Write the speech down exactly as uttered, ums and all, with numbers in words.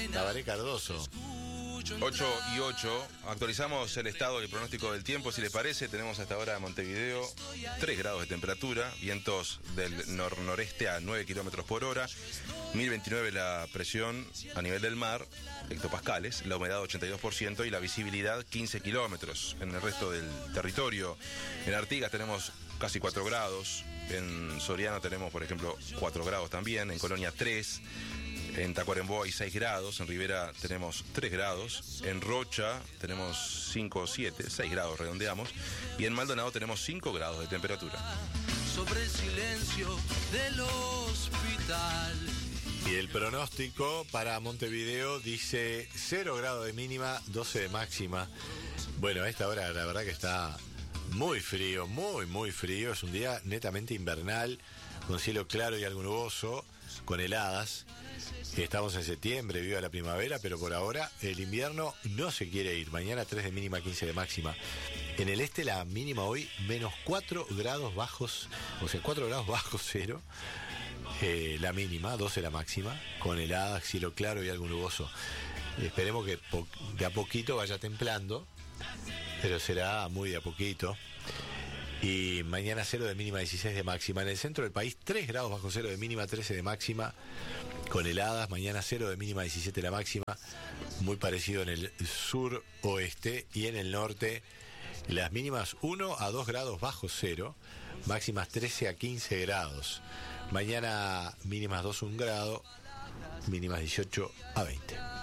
Tabaré Cardoso. ocho y ocho, actualizamos el estado y el pronóstico del tiempo, si les parece. Tenemos hasta ahora Montevideo tres grados de temperatura, vientos del nor-noreste a nueve kilómetros por hora, mil veintinueve la presión a nivel del mar, hectopascales, la humedad ochenta y dos por ciento y la visibilidad quince kilómetros. En el resto del territorio, en Artigas tenemos casi cuatro grados, en Soriano tenemos, por ejemplo, cuatro grados también, en Colonia tres, en Tacuarembó hay seis grados, en Rivera tenemos tres grados, en Rocha tenemos cinco o siete, seis grados redondeamos, y en Maldonado tenemos cinco grados de temperatura. Sobre el silencio del hospital. Y el pronóstico para Montevideo dice cero grados de mínima, doce de máxima. Bueno, a esta hora la verdad que está muy frío, muy, muy frío. Es un día netamente invernal, con cielo claro y algo nuboso, con heladas. Estamos en septiembre, viva la primavera, pero por ahora el invierno no se quiere ir. Mañana tres de mínima, quince de máxima. En el este la mínima hoy menos cuatro grados bajos, o sea, cuatro grados bajo cero. Eh, la mínima, doce la máxima, con heladas, cielo claro y algo nuboso. Esperemos que po- de a poquito vaya templando, pero será muy de a poquito. Y mañana cero de mínima, dieciséis de máxima. En el centro del país tres grados bajo cero de mínima, trece de máxima, con heladas. Mañana cero de mínima, diecisiete la máxima. Muy parecido en el sur oeste, y en el norte las mínimas uno a dos grados bajo cero, máximas trece a quince grados. Mañana mínimas dos a un grado, mínimas dieciocho a veinte.